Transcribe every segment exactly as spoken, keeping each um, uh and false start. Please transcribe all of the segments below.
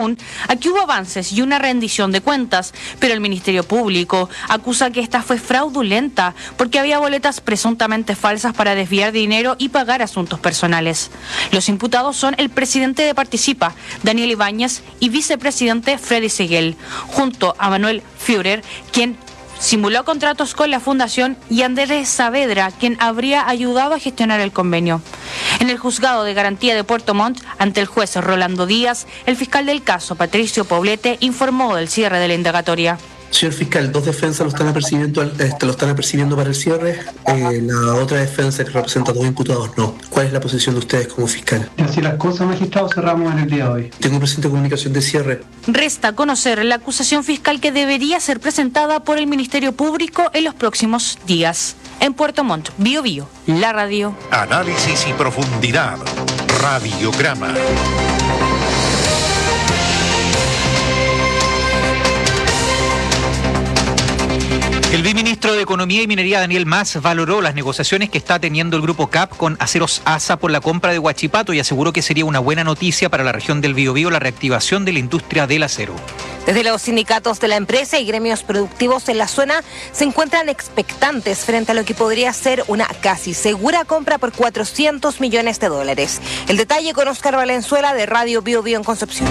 aún a que hubo avances y una rendición de cuentas, pero el Ministerio Público acusa que esta fue fraudulenta porque había boletas presuntamente falsas para desviar dinero y pagar asuntos personales. Los imputados son el presidente de Participa, Daniel Ibáñez, y vicepresidente Freddy Seguel, junto a Manuel Führer, quien simuló contratos con la fundación, y Andrés Saavedra, quien habría ayudado a gestionar el convenio. En el juzgado de garantía de Puerto Montt, ante el juez Rolando Díaz, el fiscal del caso, Patricio Poblete, informó del cierre de la indagatoria. Señor fiscal, dos defensas lo están apercibiendo, este, lo están apercibiendo para el cierre, eh, la otra defensa que representa a dos imputados no. ¿Cuál es la posición de ustedes como fiscal? Así las cosas, magistrado, cerramos en el día de hoy. Tengo presente comunicación de cierre. Resta conocer la acusación fiscal que debería ser presentada por el Ministerio Público en los próximos días. En Puerto Montt, Bio Bio, la radio. Análisis y profundidad. Radiograma. El viceministro de Economía y Minería, Daniel Mas, valoró las negociaciones que está teniendo el Grupo C A P con Aceros ASA por la compra de Huachipato y aseguró que sería una buena noticia para la región del Biobío la reactivación de la industria del acero. Desde los sindicatos de la empresa y gremios productivos en la zona se encuentran expectantes frente a lo que podría ser una casi segura compra por cuatrocientos millones de dólares. El detalle con Oscar Valenzuela de Radio Biobío en Concepción.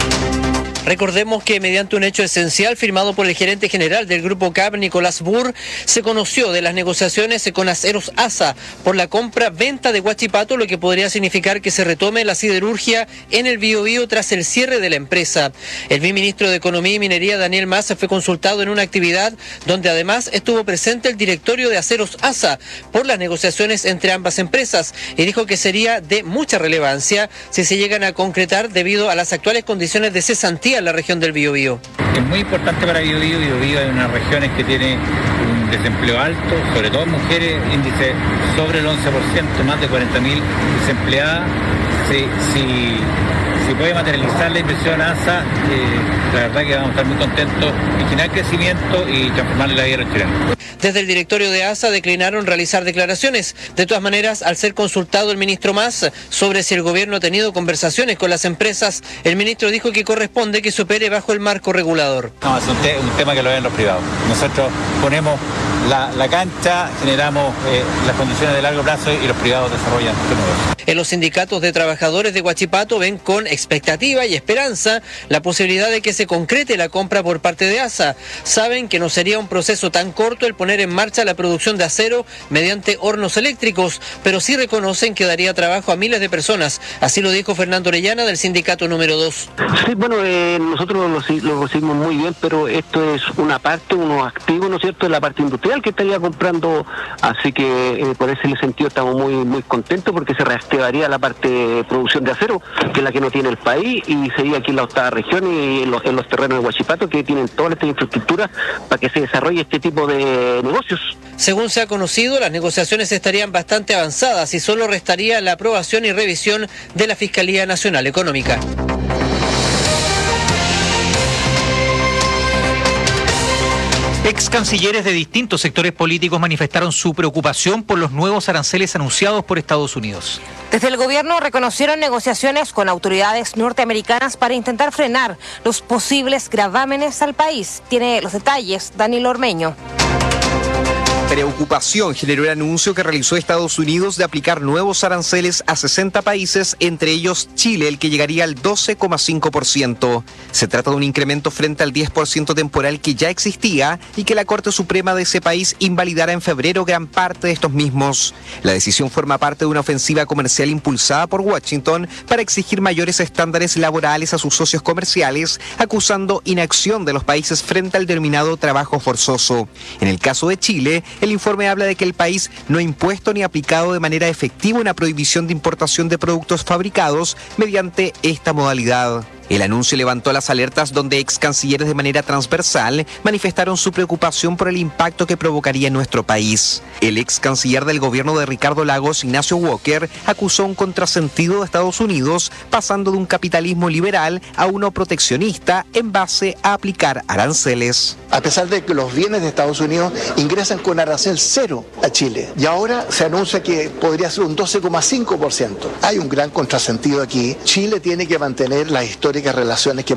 Recordemos que mediante un hecho esencial firmado por el gerente general del Grupo C A P, Nicolás Burr, se conoció de las negociaciones con Aceros ASA por la compra-venta de Huachipato, lo que podría significar que se retome la siderurgia en el Biobío tras el cierre de la empresa. El viceministro de Economía y Minería, Daniel Mas, fue consultado en una actividad donde además estuvo presente el directorio de Aceros ASA por las negociaciones entre ambas empresas y dijo que sería de mucha relevancia si se llegan a concretar debido a las actuales condiciones de cesantía en la región del Biobío. Es muy importante para Biobío. Biobío es una región que tiene un desempleo alto, sobre todo mujeres, índice sobre el once por ciento, más de cuarenta mil desempleadas. Si, si, si puede materializar la inversión ASA, eh, la verdad que vamos a estar muy contentos en generar crecimiento y transformarle la vida a los chilenos. Desde el directorio de ASA declinaron realizar declaraciones. De todas maneras, al ser consultado el ministro Mas sobre si el gobierno ha tenido conversaciones con las empresas, el ministro dijo que corresponde que se opere bajo el marco regulador. No, es un, te un tema que lo ven los privados. Nosotros ponemos la, la cancha, generamos eh, las condiciones de largo plazo y los privados desarrollan su negocio. En los sindicatos de trabajadores de Huachipato ven con expectativa y esperanza la posibilidad de que se concrete la compra por parte de ASA. Saben que no sería un proceso tan corto el poner en marcha la producción de acero mediante hornos eléctricos, pero sí reconocen que daría trabajo a miles de personas. Así lo dijo Fernando Orellana del sindicato número dos. Sí, bueno, eh, nosotros lo, lo recibimos muy bien, pero esto es una parte, unos activos, ¿no es cierto?, de la parte industrial que estaría comprando, así que eh, por ese sentido estamos muy muy contentos porque se reactivaría la parte de producción de acero, que es la que no tiene el país, y sería aquí en la octava región y en los, en los terrenos de Huachipato, que tienen toda esta infraestructura para que se desarrolle este tipo de negocios. Según se ha conocido, las negociaciones estarían bastante avanzadas y solo restaría la aprobación y revisión de la Fiscalía Nacional Económica. Ex cancilleres de distintos sectores políticos manifestaron su preocupación por los nuevos aranceles anunciados por Estados Unidos. Desde el gobierno reconocieron negociaciones con autoridades norteamericanas para intentar frenar los posibles gravámenes al país. Tiene los detalles Danilo Ormeño. Preocupación generó el anuncio que realizó Estados Unidos de aplicar nuevos aranceles a sesenta países, entre ellos Chile, el que llegaría al doce coma cinco por ciento. Se trata de un incremento frente al diez por ciento temporal que ya existía y que la Corte Suprema de ese país invalidará en febrero gran parte de estos mismos. La decisión forma parte de una ofensiva comercial impulsada por Washington para exigir mayores estándares laborales a sus socios comerciales, acusando inacción de los países frente al denominado trabajo forzoso. En el caso de Chile, el informe habla de que el país no ha impuesto ni aplicado de manera efectiva una prohibición de importación de productos fabricados mediante esta modalidad. El anuncio levantó las alertas donde ex cancilleres de manera transversal manifestaron su preocupación por el impacto que provocaría en nuestro país. El ex canciller del gobierno de Ricardo Lagos, Ignacio Walker, acusó un contrasentido de Estados Unidos, pasando de un capitalismo liberal a uno proteccionista en base a aplicar aranceles. A pesar de que los bienes de Estados Unidos ingresan con arancel cero a Chile, y ahora se anuncia que podría ser un doce coma cinco por ciento. Hay un gran contrasentido aquí. Chile tiene que mantener las históricas relaciones que